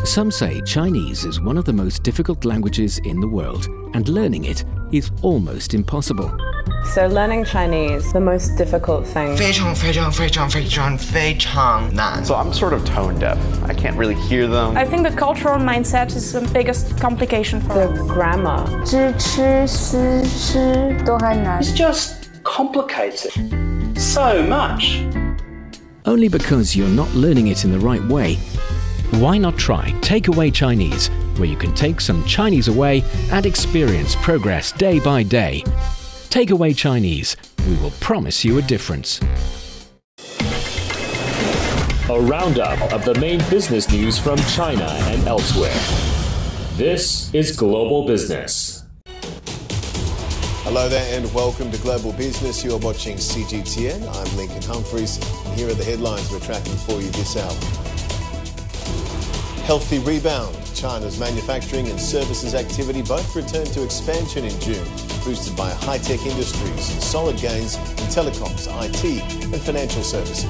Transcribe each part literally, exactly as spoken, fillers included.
Some say Chinese is one of the most difficult languages in the world, and learning it is almost impossible. So learning Chinese, the most difficult thing. 非常非常非常非常非常难. So I'm sort of tone deaf. I can't really hear them. I think the cultural mindset is the biggest complication for The us. grammar. 知吃思吃都还难。 It's just complicated so much. Only because you're not learning it in the right way. Why not try Takeaway Chinese, where you can take some Chinese away and experience progress day by day. Takeaway Chinese, we will promise you a difference. A roundup of the main business news from China and elsewhere. This is Global Business. Hello there and welcome to Global Business. You're watching C G T N. I'm Lincoln Humphreys and here are the headlines we're tracking for you this hour. Healthy rebound. China's manufacturing and services activity both returned to expansion in June, boosted by high-tech industries and solid gains in telecoms, I T and financial services.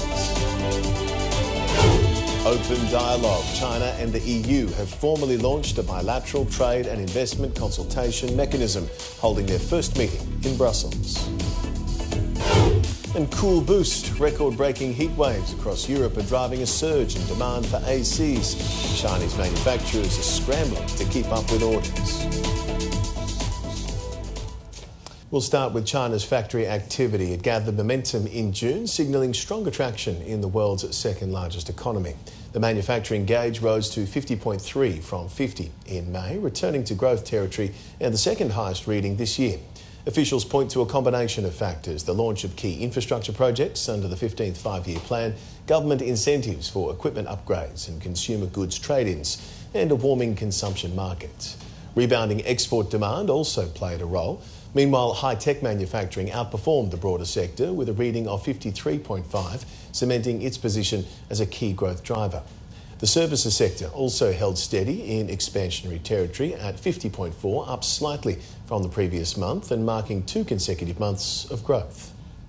Open dialogue. China and the E U have formally launched a bilateral trade and investment consultation mechanism, holding their first meeting in Brussels. And cool boost. Record-breaking heat waves across Europe are driving a surge in demand for A Cs. Chinese manufacturers are scrambling to keep up with orders. We'll start with China's factory activity. It gathered momentum in June, signalling stronger traction in the world's second largest economy. The manufacturing gauge rose to fifty point three from fifty in May, returning to growth territory and the second highest reading this year. Officials point to a combination of factors: the launch of key infrastructure projects under the fifteenth five-year plan, government incentives for equipment upgrades and consumer goods trade-ins, and a warming consumption market. Rebounding export demand also played a role. Meanwhile, high-tech manufacturing outperformed the broader sector with a reading of fifty-three point five, cementing its position as a key growth driver. The services sector also held steady in expansionary territory at fifty point four, up slightly from the previous month and marking two consecutive months of growth.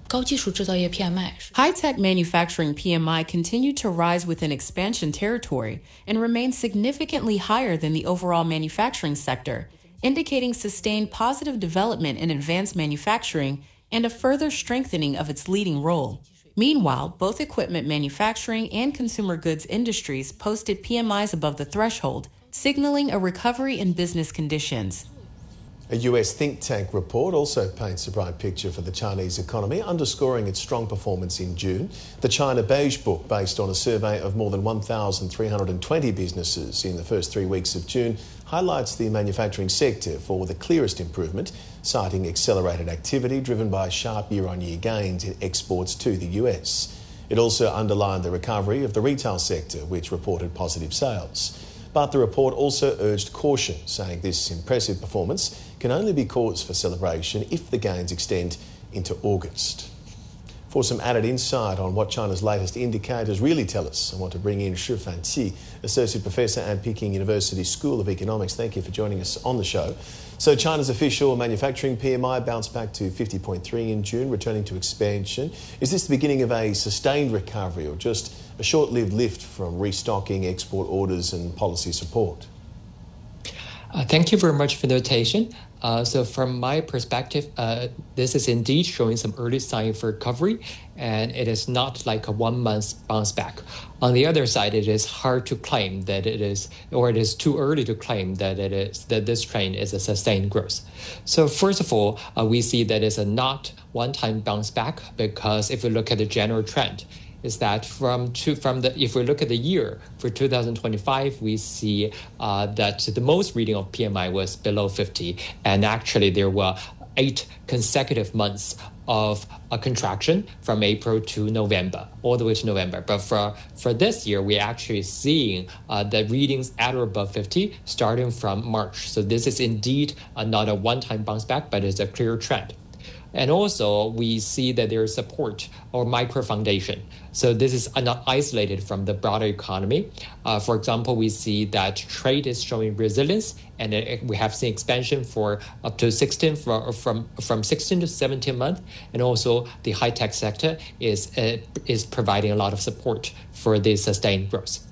High-tech manufacturing P M I continued to rise within expansion territory and remained significantly higher than the overall manufacturing sector, indicating sustained positive development in advanced manufacturing and a further strengthening of its leading role. Meanwhile, both equipment manufacturing and consumer goods industries posted P M Is above the threshold, signaling a recovery in business conditions. A U S think tank report also paints a bright picture for the Chinese economy, underscoring its strong performance in June. The China Beige Book, based on a survey of more than one thousand three hundred twenty businesses in the first three weeks of June, highlights the manufacturing sector for the clearest improvement, citing accelerated activity driven by sharp year-on-year gains in exports to the U S. It also underlined the recovery of the retail sector, which reported positive sales. But the report also urged caution, saying this impressive performance can only be cause for celebration if the gains extend into August. For some added insight on what China's latest indicators really tell us, I want to bring in Shi Fanqi, Associate Professor at Peking University School of Economics. Thank you for joining us on the show. So China's official manufacturing P M I bounced back to fifty point three in June, returning to expansion. Is this the beginning of a sustained recovery or just a short-lived lift from restocking, export orders and policy support? Uh, thank you very much for the invitation. Uh, so from my perspective, uh, this is indeed showing some early signs of recovery, and it is not like a one-month bounce back. On the other side, it is hard to claim that it is, or it is too early to claim that it is that this trend is a sustained growth. So first of all, uh, we see that it's a not one-time bounce back, because if we look at the general trend, is that from two, from the if we look at the year for two thousand twenty-five, we see uh, that the most reading of P M I was below fifty, and actually there were eight consecutive months of a contraction from April to November, all the way to November. But for, for this year, we're actually seeing uh, the readings at or above fifty starting from March. So this is indeed uh, not a one-time bounce back, but it's a clear trend. And also, we see that there is support or micro foundation. So this is not isolated from the broader economy. Uh, for example, we see that trade is showing resilience, and it, we have seen expansion for up to sixteen from from, from sixteen to seventeen months. And also, the high tech sector is uh, is providing a lot of support for this sustained growth.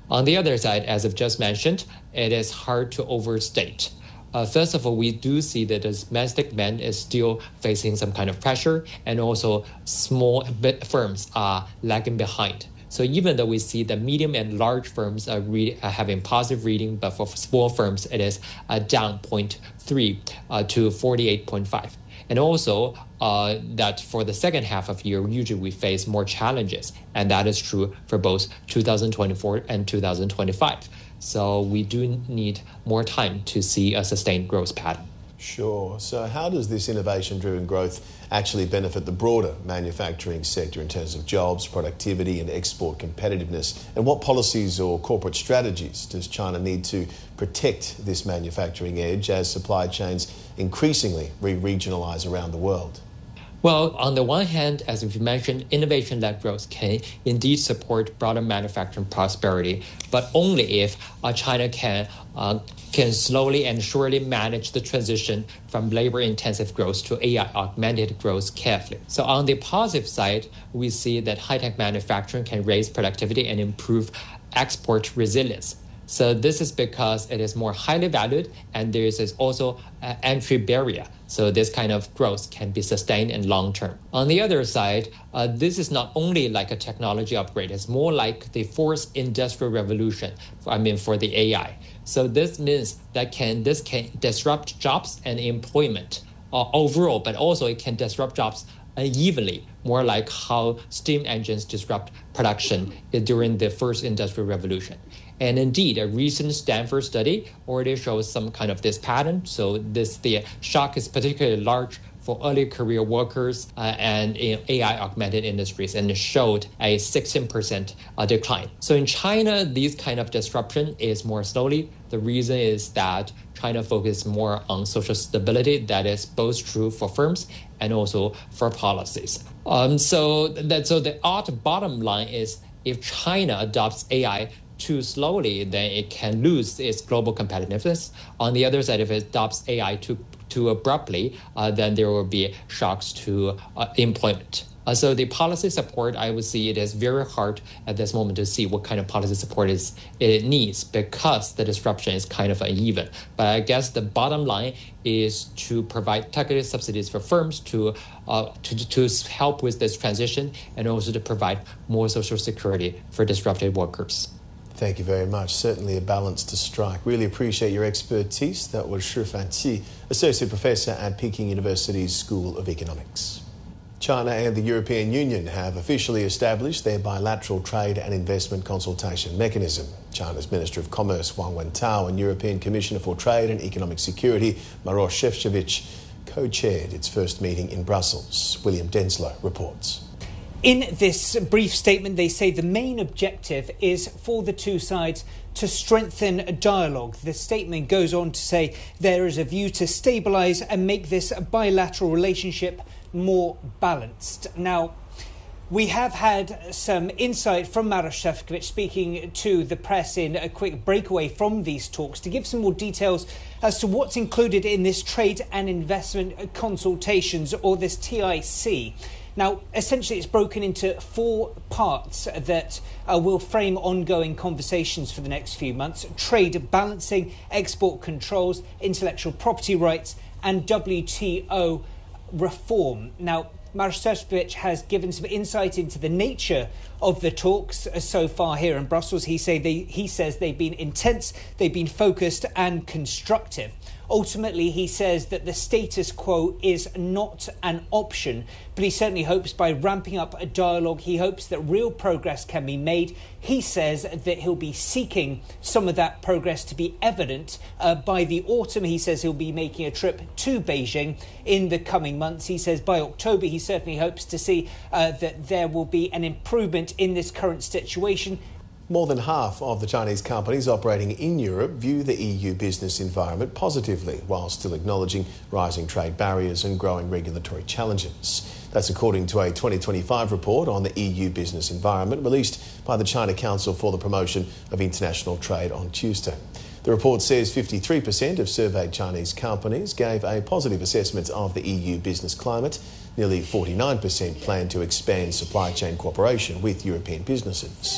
On the other side, as I've just mentioned, it is hard to overstate. Uh, first of all, we do see that the domestic demand is still facing some kind of pressure, and also small firms are lagging behind. So even though we see the medium and large firms are, re- are having positive reading, but for small firms, it is uh, down zero point three uh, to forty-eight point five. And also uh, that for the second half of the year, usually we face more challenges. And that is true for both two thousand twenty-four and two thousand twenty-five. So we do need more time to see a sustained growth pattern. Sure. So how does this innovation-driven growth actually benefit the broader manufacturing sector in terms of jobs, productivity and export competitiveness? And what policies or corporate strategies does China need to protect this manufacturing edge as supply chains increasingly re-regionalise around the world? Well, on the one hand, as you mentioned, innovation-led growth can indeed support broader manufacturing prosperity, but only if uh, China can uh, can slowly and surely manage the transition from labor-intensive growth to A I-augmented growth carefully. So on the positive side, we see that high-tech manufacturing can raise productivity and improve export resilience. So this is because it is more highly valued, and there is also an entry barrier. So this kind of growth can be sustained and long-term. On the other side, uh, this is not only like a technology upgrade, it's more like the fourth industrial revolution, I mean, for the A I. So this means that can this can disrupt jobs and employment uh, overall, but also it can disrupt jobs unevenly, more like how steam engines disrupt production during the first industrial revolution. And indeed, a recent Stanford study already shows some kind of this pattern. So this the shock is particularly large for early career workers uh, and in A I augmented industries, and it showed a sixteen percent uh, decline. So in China, this kind of disruption is more slowly. The reason is that China focuses more on social stability. That is both true for firms and also for policies. Um, so that so the odd bottom line is if China adopts A I too slowly, then it can lose its global competitiveness. On the other side, if it adopts A I too too abruptly, uh, then there will be shocks to uh, employment. Uh, so the policy support, I would see it is very hard at this moment to see what kind of policy support is it needs because the disruption is kind of uneven. But I guess the bottom line is to provide targeted subsidies for firms to, uh, to, to help with this transition, and also to provide more social security for disrupted workers. Thank you very much. Certainly a balance to strike. Really appreciate your expertise. That was Shifan Qi, Associate Professor at Peking University's School of Economics. China and the European Union have officially established their bilateral trade and investment consultation mechanism. China's Minister of Commerce Wang Wentao and European Commissioner for Trade and Economic Security Maroš Šefčovič co-chaired its first meeting in Brussels. William Densler reports. In this brief statement, they say the main objective is for the two sides to strengthen a dialogue. The statement goes on to say there is a view to stabilise and make this bilateral relationship more balanced. Now, we have had some insight from Maroš Šefčovič speaking to the press in a quick breakaway from these talks to give some more details as to what's included in this trade and investment consultations, or this T I C. Now, essentially, it's broken into four parts that uh, will frame ongoing conversations for the next few months: trade balancing, export controls, intellectual property rights, and W T O reform. Now, Maroš Šefčovič has given some insight into the nature of the talks so far here in Brussels. He, say they, he says they've been intense, they've been focused and constructive. Ultimately, he says that the status quo is not an option, but he certainly hopes by ramping up a dialogue, he hopes that real progress can be made. He says that he'll be seeking some of that progress to be evident uh, by the autumn. He says he'll be making a trip to Beijing in the coming months. He says by October, he certainly hopes to see uh, that there will be an improvement in this current situation. More than half of the Chinese companies operating in Europe view the E U business environment positively, while still acknowledging rising trade barriers and growing regulatory challenges. That's according to a twenty twenty-five report on the E U business environment released by the China Council for the Promotion of International Trade on Tuesday. The report says fifty-three percent of surveyed Chinese companies gave a positive assessment of the E U business climate. Nearly forty-nine percent plan to expand supply chain cooperation with European businesses.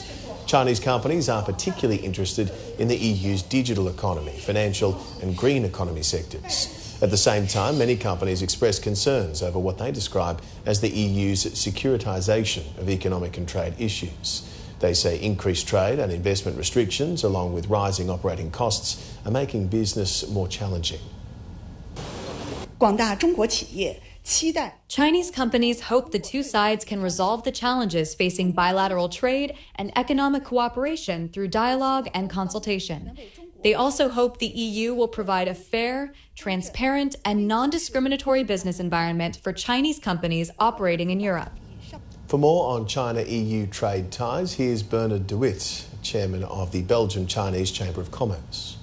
Chinese companies are particularly interested in the E U's digital economy, financial and green economy sectors. At the same time, many companies express concerns over what they describe as the E U's securitisation of economic and trade issues. They say increased trade and investment restrictions, along with rising operating costs, are making business more challenging. Chinese companies hope the two sides can resolve the challenges facing bilateral trade and economic cooperation through dialogue and consultation. They also hope the E U will provide a fair, transparent, and non-discriminatory business environment for Chinese companies operating in Europe. For more on China-E U trade ties, here's Bernard de Wit, chairman of the Belgian-Chinese Chamber of Commerce.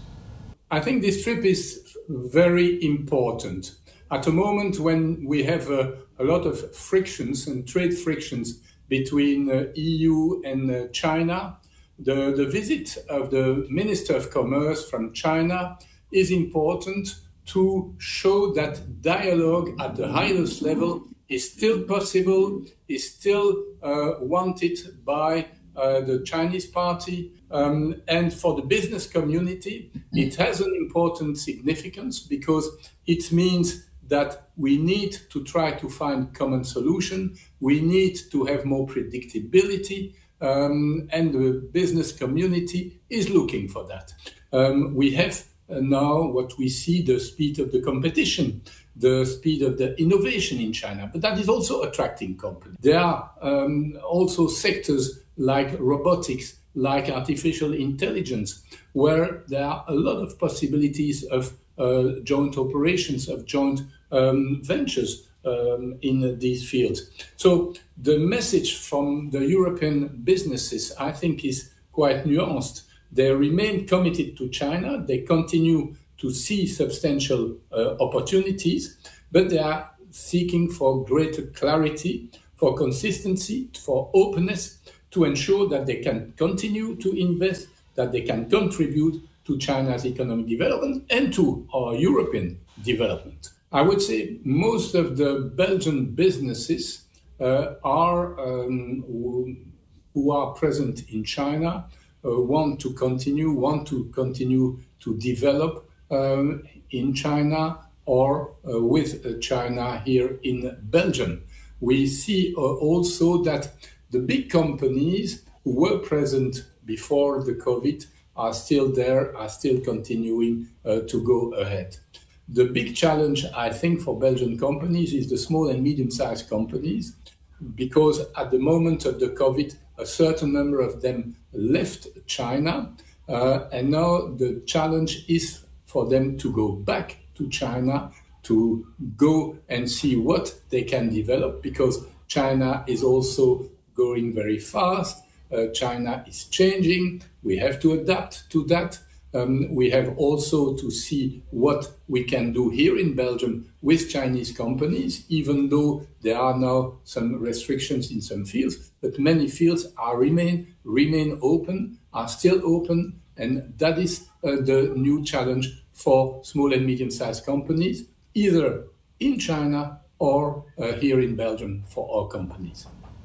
I think this trip is very important. At a moment when we have a, a lot of frictions and trade frictions between uh, E U and uh, China, the, the visit of the Minister of Commerce from China is important to show that dialogue at the highest level is still possible, is still uh, wanted by uh, the Chinese party. Um, and for the business community, it has an important significance because it means that we need to try to find common solution. We need to have more predictability, um, and the business community is looking for that. Um, we have uh, now what we see, the speed of the competition, the speed of the innovation in China, but that is also attracting companies. There are um, also sectors like robotics, like artificial intelligence, where there are a lot of possibilities of uh, joint operations, of joint um, ventures um, in these fields. So the message from the European businesses, I think, is quite nuanced. They remain committed to China. They continue to see substantial uh, opportunities, but they are seeking for greater clarity, for consistency, for openness, to ensure that they can continue to invest, that they can contribute to China's economic development and to our European development. I would say most of the Belgian businesses uh, are um, who, who are present in China uh, want to continue, want to continue to develop Um, in China or uh, with uh, China here in Belgium. We see uh, also that the big companies who were present before the COVID are still there, are still continuing uh, to go ahead. The big challenge, I think, for Belgian companies is the small and medium-sized companies, because at the moment of the COVID, a certain number of them left China, uh, and now the challenge is for them to go back to China, to go and see what they can develop, because China is also going very fast. Uh, China is changing. We have to adapt to that. Um, we have also to see what we can do here in Belgium with Chinese companies, even though there are now some restrictions in some fields, but many fields are remain, remain open, are still open, and that is uh, the new challenge for small and medium-sized companies, either in China or uh, here in Belgium for our companies.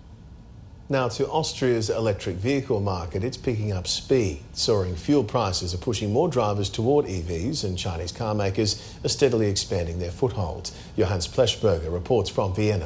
Now to Austria's electric vehicle market. It's picking up speed. Soaring fuel prices are pushing more drivers toward E Vs, and Chinese car makers are steadily expanding their footholds. Johannes Pleschberger reports from Vienna.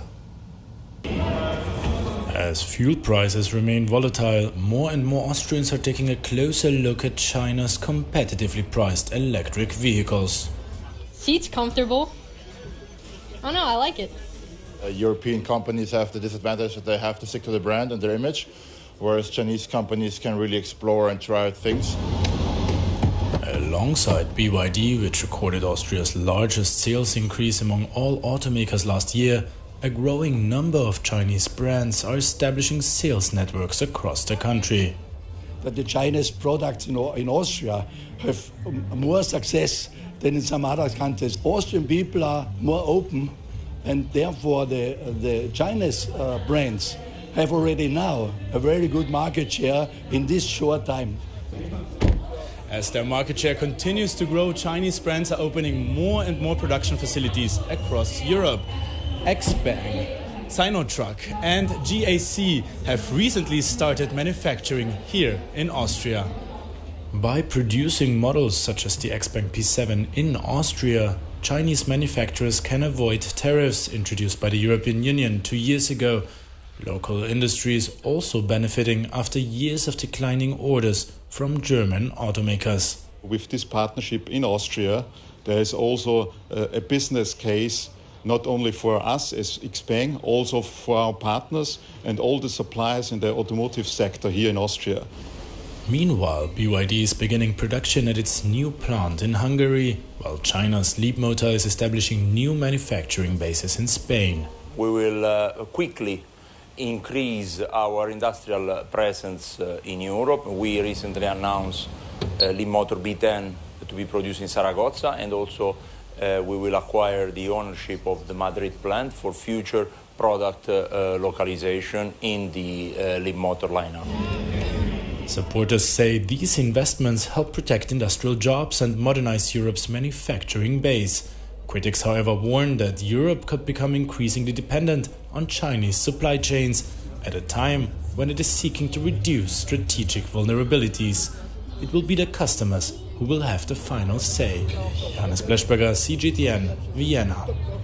As fuel prices remain volatile, more and more Austrians are taking a closer look at China's competitively priced electric vehicles. Seats comfortable. I don't know, I like it. Uh, European companies have the disadvantage that they have to stick to the brand and their image, whereas Chinese companies can really explore and try out things. Alongside B Y D, which recorded Austria's largest sales increase among all automakers last year, a growing number of Chinese brands are establishing sales networks across the country. That the Chinese products in, in Austria have more success than in some other countries. Austrian people are more open, and therefore the, the Chinese uh, brands have already now a very good market share in this short time. As their market share continues to grow, Chinese brands are opening more and more production facilities across Europe. Xpeng, Sinotruk and G A C have recently started manufacturing here in Austria. By producing models such as the Xpeng P seven in Austria, Chinese manufacturers can avoid tariffs introduced by the European Union two years ago. Local industries also benefiting after years of declining orders from German automakers. With this partnership in Austria, there is also a, a business case not only for us as Xpeng, also for our partners and all the suppliers in the automotive sector here in Austria. Meanwhile, B Y D is beginning production at its new plant in Hungary, while China's Leapmotor is establishing new manufacturing bases in Spain. We will uh, quickly increase our industrial presence uh, in Europe. We recently announced uh, Leapmotor B ten to be produced in Zaragoza, and also uh, we will acquire the ownership of the Madrid plant for future product uh, uh, localization in the uh, Leapmotor lineup. Supporters say these investments help protect industrial jobs and modernize Europe's manufacturing base. Critics, however, warn that Europe could become increasingly dependent on Chinese supply chains at a time when it is seeking to reduce strategic vulnerabilities. It will be the customers who will have the final say. Johannes Bleschberger, C G T N, Vienna.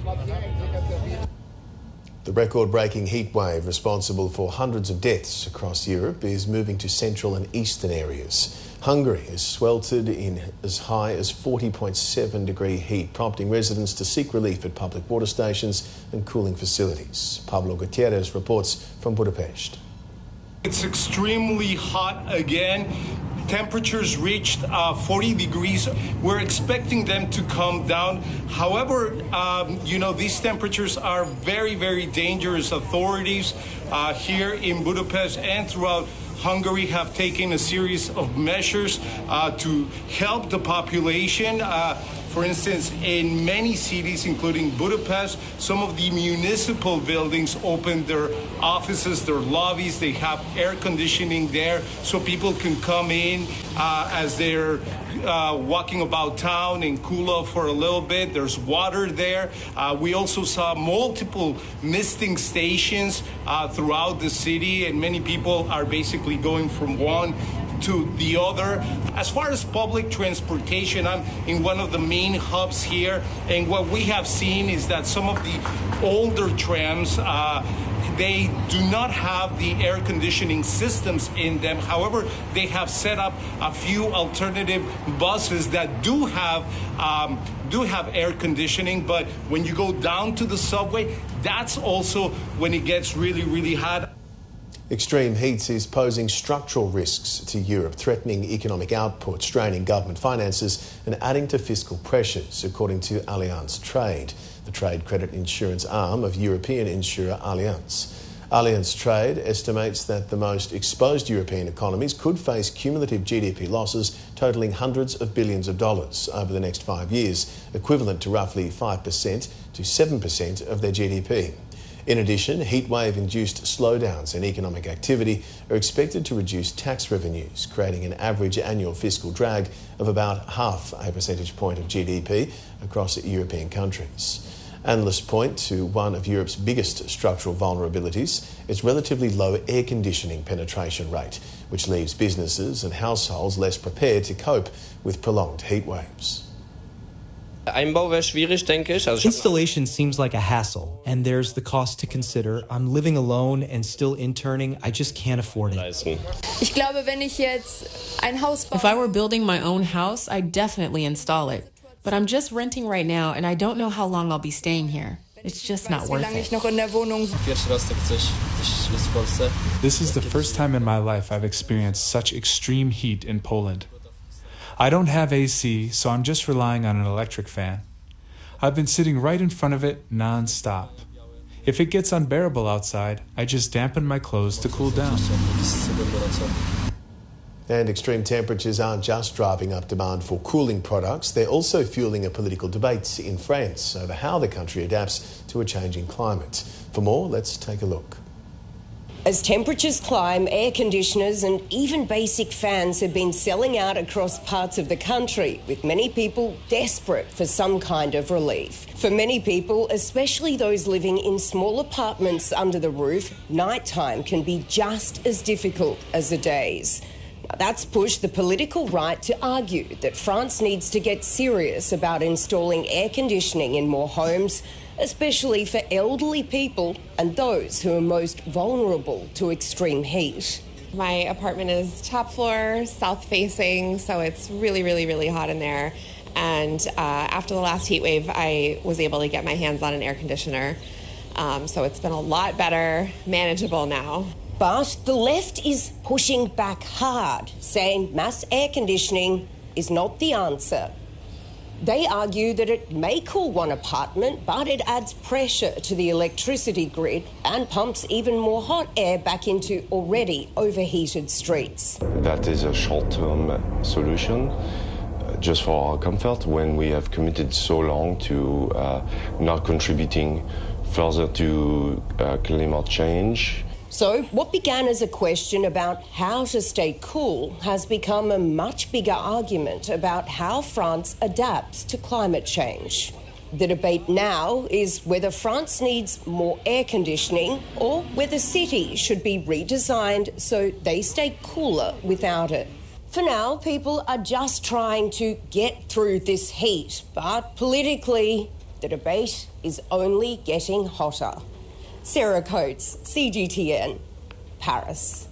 The record-breaking heat wave responsible for hundreds of deaths across Europe is moving to central and eastern areas. Hungary is sweltered in as high as forty point seven degree heat, prompting residents to seek relief at public water stations and cooling facilities. Pablo Gutierrez reports from Budapest. It's extremely hot again. Temperatures reached uh, forty degrees. We're expecting them to come down. However, um, you know, these temperatures are very, very dangerous. Authorities uh, here in Budapest and throughout Hungary have taken a series of measures uh, to help the population. Uh, For instance, in many cities, including Budapest, some of the municipal buildings opened their offices, their lobbies. They have air conditioning there so people can come in uh, as they're uh, walking about town and cool off for a little bit. There's water there. Uh, we also saw multiple misting stations uh, throughout the city, and many people are basically going from one to the other. As far as public transportation, I'm in one of the main hubs here, and what we have seen is that some of the older trams, uh, they do not have the air conditioning systems in them. However, they have set up a few alternative buses that do have um, do have air conditioning, but when you go down to the subway, that's also when it gets really, really hot. Extreme heat is posing structural risks to Europe, threatening economic output, straining government finances and adding to fiscal pressures, according to Allianz Trade, the trade credit insurance arm of European insurer Allianz. Allianz Trade estimates that the most exposed European economies could face cumulative G D P losses totalling hundreds of billions of dollars over the next five years, equivalent to roughly five percent to seven percent of their G D P. In addition, heatwave-induced slowdowns in economic activity are expected to reduce tax revenues, creating an average annual fiscal drag of about half a percentage point of G D P across European countries. Analysts point to one of Europe's biggest structural vulnerabilities, its relatively low air conditioning penetration rate, which leaves businesses and households less prepared to cope with prolonged heat waves. Installation seems like a hassle, and there's the cost to consider. I'm living alone and still interning. I just can't afford it. If I were building my own house, I'd definitely install it. But I'm just renting right now, and I don't know how long I'll be staying here. It's just not worth it. This is the first time in my life I've experienced such extreme heat in Poland. I don't have A C, so I'm just relying on an electric fan. I've been sitting right in front of it non-stop. If it gets unbearable outside, I just dampen my clothes to cool down. And extreme temperatures aren't just driving up demand for cooling products, they're also fueling a political debate in France over how the country adapts to a changing climate. For more, let's take a look. As temperatures climb, air conditioners and even basic fans have been selling out across parts of the country, with many people desperate for some kind of relief. For many people, especially those living in small apartments under the roof, nighttime can be just as difficult as the days. Now, that's pushed the political right to argue that France needs to get serious about installing air conditioning in more homes, especially for elderly people and those who are most vulnerable to extreme heat. My apartment is top floor, south facing, so it's really, really, really hot in there. And uh, after the last heat wave, I was able to get my hands on an air conditioner. Um, so it's been a lot better, manageable now. But the left is pushing back hard, saying mass air conditioning is not the answer. They argue that it may cool one apartment, but it adds pressure to the electricity grid and pumps even more hot air back into already overheated streets. That is a short-term solution, uh, just for our comfort, when we have committed so long to uh, not contributing further to uh, climate change. So what began as a question about how to stay cool has become a much bigger argument about how France adapts to climate change. The debate now is whether France needs more air conditioning or whether cities should be redesigned so they stay cooler without it. For now, people are just trying to get through this heat, but politically, the debate is only getting hotter. Sarah Coates, C G T N, Paris.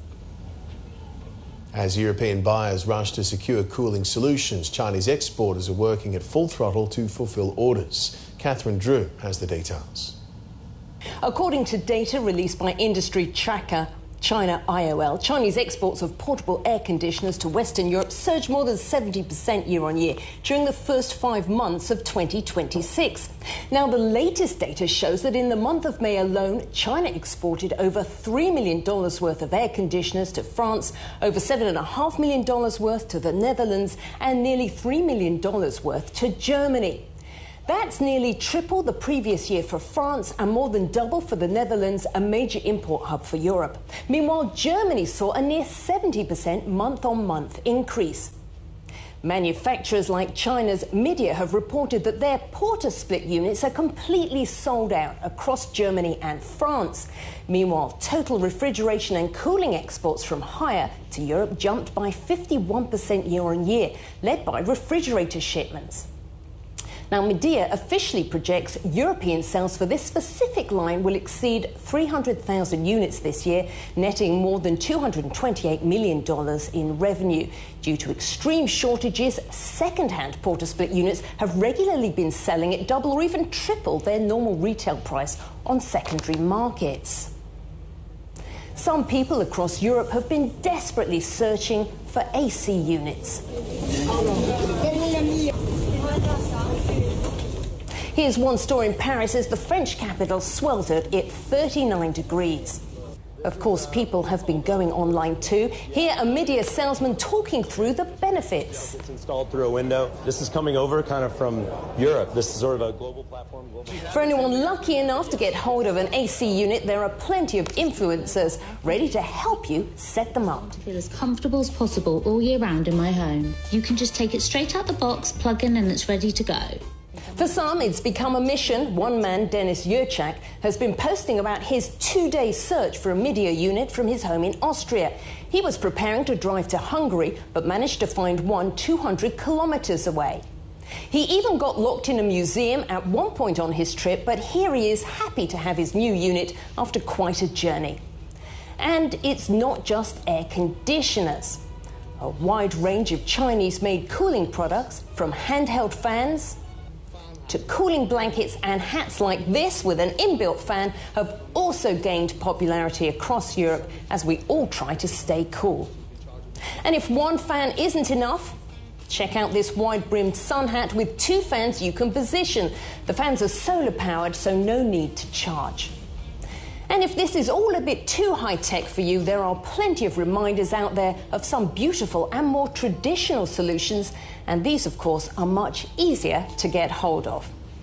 As European buyers rush to secure cooling solutions, Chinese exporters are working at full throttle to fulfil orders. Catherine Drew has the details. According to data released by industry tracker China I O L, Chinese exports of portable air conditioners to Western Europe surged more than seventy percent year on year during the first five months of twenty twenty-six. Now, the latest data shows that in the month of May alone, China exported over three million dollars worth of air conditioners to France, over seven point five million dollars worth to the Netherlands, and nearly three million dollars worth to Germany. That's nearly triple the previous year for France and more than double for the Netherlands, a major import hub for Europe. Meanwhile, Germany saw a near seventy percent month-on-month increase. Manufacturers like China's Midea have reported that their porta-split units are completely sold out across Germany and France. Meanwhile, total refrigeration and cooling exports from Haier to Europe jumped by fifty-one percent year on year, led by refrigerator shipments. Now, Midea officially projects European sales for this specific line will exceed three hundred thousand units this year, netting more than two hundred twenty-eight million dollars in revenue. Due to extreme shortages, second-hand porta-split units have regularly been selling at double or even triple their normal retail price on secondary markets. Some people across Europe have been desperately searching for A C units. Here's one store in Paris as the French capital sweltered at thirty-nine degrees. Of course, people have been going online too. Here, a Midea salesman talking through the benefits. It's installed through a window. This is coming over kind of from Europe. This is sort of a global platform. Global For anyone lucky enough to get hold of an A C unit, there are plenty of influencers ready to help you set them up. To feel as comfortable as possible all year round in my home. You can just take it straight out the box, plug in, and it's ready to go. For some, it's become a mission. One man, Dennis Yurchak, has been posting about his two-day search for a Midea unit from his home in Austria. He was preparing to drive to Hungary, but managed to find one two hundred kilometres away. He even got locked in a museum at one point on his trip, but here he is, happy to have his new unit after quite a journey. And it's not just air conditioners. A wide range of Chinese-made cooling products, from handheld fans to cooling blankets and hats like this with an inbuilt fan, have also gained popularity across Europe as we all try to stay cool. And if one fan isn't enough, check out this wide-brimmed sun hat with two fans you can position. The fans are solar-powered, so no need to charge. And if this is all a bit too high-tech for you, there are plenty of reminders out there of some beautiful and more traditional solutions, and these, of course, are much easier to get hold of.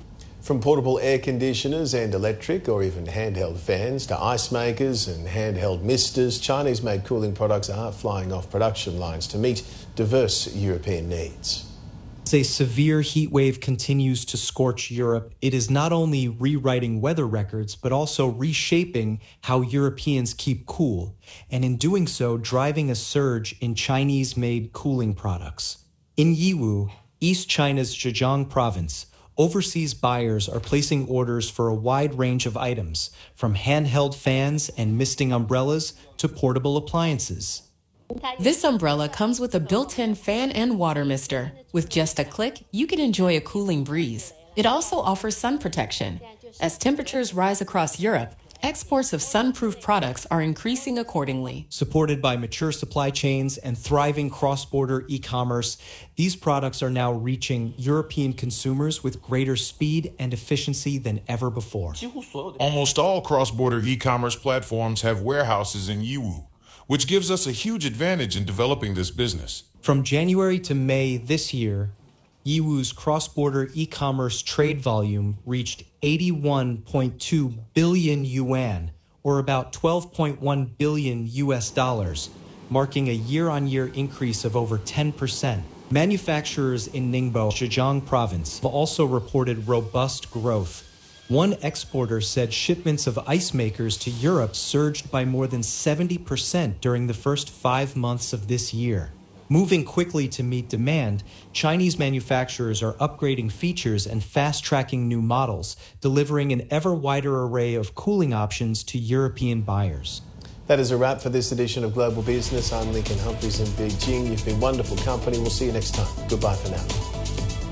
From portable air conditioners and electric or even handheld fans to ice makers and handheld misters, Chinese-made cooling products are flying off production lines to meet diverse European needs. As a severe heat wave continues to scorch Europe, it is not only rewriting weather records, but also reshaping how Europeans keep cool, and in doing so, driving a surge in Chinese-made cooling products. In Yiwu, East China's Zhejiang province, overseas buyers are placing orders for a wide range of items, from handheld fans and misting umbrellas to portable appliances. This umbrella comes with a built-in fan and water mister. With just a click, you can enjoy a cooling breeze. It also offers sun protection. As temperatures rise across Europe, exports of sun-proof products are increasing accordingly. Supported by mature supply chains and thriving cross-border e-commerce, these products are now reaching European consumers with greater speed and efficiency than ever before. Almost all cross-border e-commerce platforms have warehouses in Yiwu, which gives us a huge advantage in developing this business. From January to May this year, Yiwu's cross-border e-commerce trade volume reached eighty-one point two billion yuan, or about twelve point one billion U S dollars, marking a year-on-year increase of over ten percent. Manufacturers in Ningbo, Zhejiang province, have also reported robust growth. One exporter said shipments of ice makers to Europe surged by more than seventy percent during the first five months of this year. Moving quickly to meet demand, Chinese manufacturers are upgrading features and fast-tracking new models, delivering an ever wider array of cooling options to European buyers. That is a wrap for this edition of Global Business. I'm Lincoln Humphreys in Beijing. You've been wonderful company. We'll see you next time. Goodbye for now.